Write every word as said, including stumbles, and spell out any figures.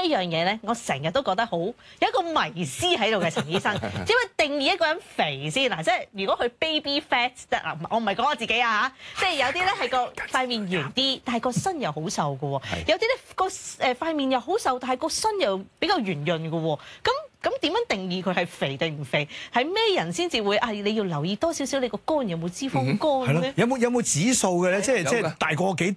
一樣嘢咧，我成日都覺得好有一個迷思喺度嘅，陳醫生。點樣定義一個人肥先嗱？即係如果佢 baby fat 得嗱，我唔係講我自己啊嚇，即係有啲咧係個塊面圓啲，但係個身又好瘦嘅喎；有啲咧個誒塊面又好瘦，但係個身又比較圓潤嘅喎。咁咁點樣定義佢係肥定唔肥？係咩人先至會啊？你要留意多少少你個肝有冇脂肪肝咧？ 有冇有冇指數嘅咧？即係即係大個幾